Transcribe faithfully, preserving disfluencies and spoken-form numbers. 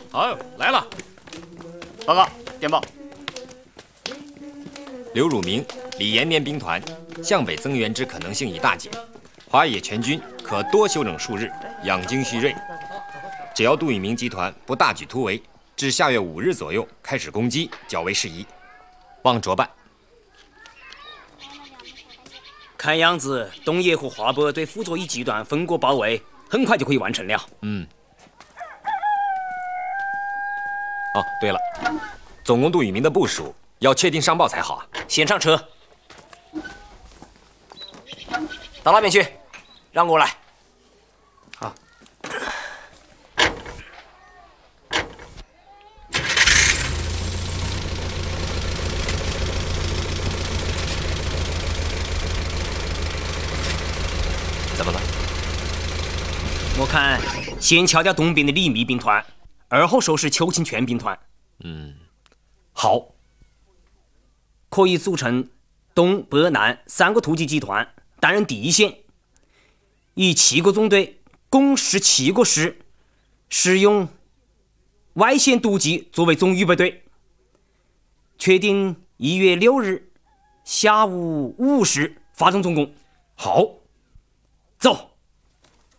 好，来了。 报告，电报。 刘汝明、李延年兵团向北增援之可能性已大减，华野全军可多休整数日，养精蓄锐。只要杜聿明集团不大举突围，至下月五日左右开始攻击，较为适宜。望着办。 看样子，东野和华北对傅作义集团分国包围，很快就可以完成了。 嗯。哦，对了，总攻杜聿明的部署要确定上报才好啊。 先上车，到那边去，让我来。 好。 怎么了？ 我看先敲掉东边的李密兵团，而后收拾邱清泉兵团。 嗯，好。 可以组成东北南三个突击集团，担任第一线，以七个纵队共十七个师，使用外线突击作为总预备队。确定一月六日下午五时发动总攻。 好， 走。